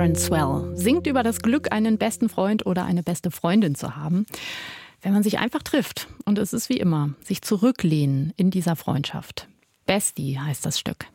Karen Swell singt über das Glück, einen besten Freund oder eine beste Freundin zu haben. Wenn man sich einfach trifft und es ist wie immer, sich zurücklehnen in dieser Freundschaft. Bestie heißt das Stück.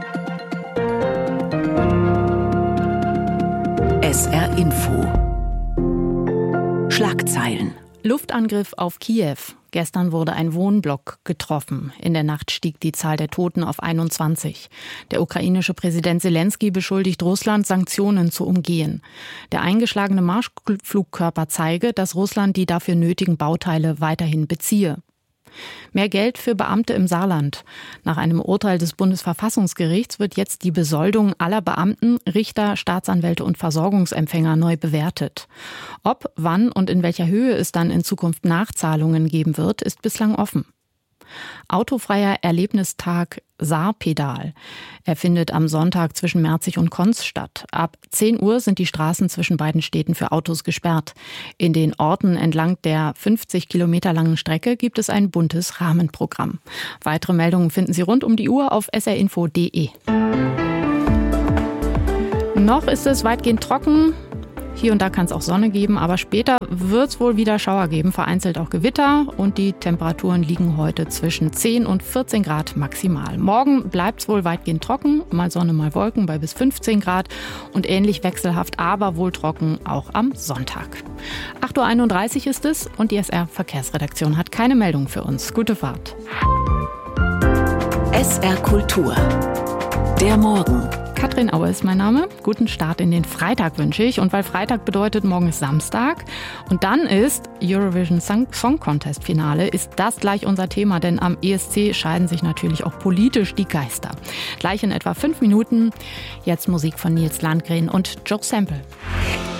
SR Info. Schlagzeilen. Luftangriff auf Kiew. Gestern wurde ein Wohnblock getroffen. In der Nacht stieg die Zahl der Toten auf 21. Der ukrainische Präsident Selenskyj beschuldigt Russland, Sanktionen zu umgehen. Der eingeschlagene Marschflugkörper zeige, dass Russland die dafür nötigen Bauteile weiterhin beziehe. Mehr Geld für Beamte im Saarland. Nach einem Urteil des Bundesverfassungsgerichts wird jetzt die Besoldung aller Beamten, Richter, Staatsanwälte und Versorgungsempfänger neu bewertet. Ob, wann und in welcher Höhe es dann in Zukunft Nachzahlungen geben wird, ist bislang offen. Autofreier Erlebnistag Saarpedal. Er findet am Sonntag zwischen Merzig und Konz statt. Ab 10 Uhr sind die Straßen zwischen beiden Städten für Autos gesperrt. In den Orten entlang der 50 Kilometer langen Strecke gibt es ein buntes Rahmenprogramm. Weitere Meldungen finden Sie rund um die Uhr auf srinfo.de. Noch ist es weitgehend trocken. Hier und da kann es auch Sonne geben, aber später wird es wohl wieder Schauer geben, vereinzelt auch Gewitter und die Temperaturen liegen heute zwischen 10 und 14 Grad maximal. Morgen bleibt es wohl weitgehend trocken, mal Sonne, mal Wolken bei bis 15 Grad und ähnlich wechselhaft, aber wohl trocken auch am Sonntag. 8.31 Uhr ist es und die SR Verkehrsredaktion hat keine Meldung für uns. Gute Fahrt. SR Kultur. Der Morgen. Katrin Aue ist mein Name. Guten Start in den Freitag wünsche ich. Und weil Freitag bedeutet, morgen ist Samstag. Und dann ist Eurovision Song Contest Finale. Ist das gleich unser Thema? Denn am ESC scheiden sich natürlich auch politisch die Geister. Gleich in etwa 5 Minuten. Jetzt Musik von Nils Landgren und Joe Sample.